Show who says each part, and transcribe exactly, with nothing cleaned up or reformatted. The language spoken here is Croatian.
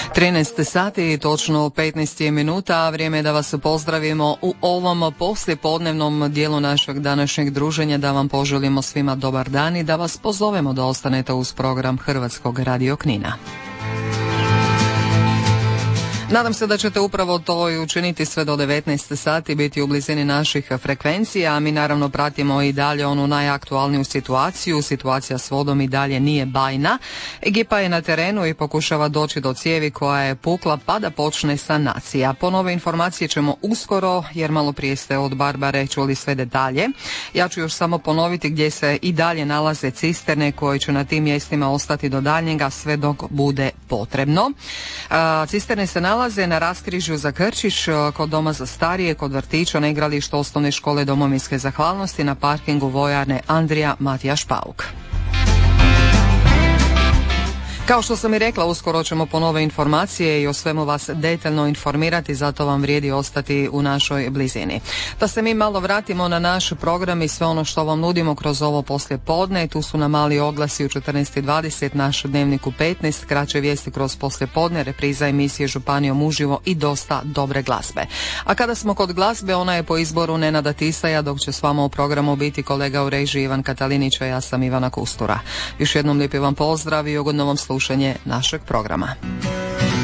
Speaker 1: trinaest sati i točno petnaest minuta, a vrijeme je da vas pozdravimo u ovom poslijepodnevnom dijelu našeg današnjeg druženja, da vam poželimo svima dobar dan i da vas pozovemo da ostanete uz program Hrvatskog radio Knina. Nadam se da ćete upravo to i učiniti sve do devetnaest sati, biti u blizini naših frekvencija, a mi naravno pratimo i dalje onu najaktualniju situaciju. Situacija s vodom i dalje nije bajna. Ekipa je na terenu i pokušava doći do cijevi koja je pukla pa da počne sanacija. Po nove informacije ćemo uskoro, jer malo prije ste od Barbare čuli sve detalje. Ja ću još samo ponoviti gdje se i dalje nalaze cisterne koje će na tim mjestima ostati do daljnjega sve dok bude potrebno. A, cisterne se nalaze nalaze na raskrižju za Krčić, kod doma za starije, kod vrtića, na igralištu osnovne škole Domovinske zahvalnosti, na parkingu vojarne Andrija Matijaš Pauk. Kao što sam i rekla, uskoro ćemo po nove informacije i o svemu vas detaljno informirati, zato vam vrijedi ostati u našoj blizini. Da se mi malo vratimo na naš program i sve ono što vam nudimo kroz ovo poslijepodne. Tu su nam mali oglasi u četrnaest i dvadeset, naš dnevnik u petnaest, kraće vijesti kroz poslijepodne, repriza emisije Županijom uživo i dosta dobre glazbe. A kada smo kod glazbe, ona je po izboru Nenada Tisaja, dok će s vama u programu biti kolega u režiji Ivan Katalinić, a ja sam Ivana Kustura. Još jednom lijepi vam pozdrav i ugodno vam slušanje našeg programa.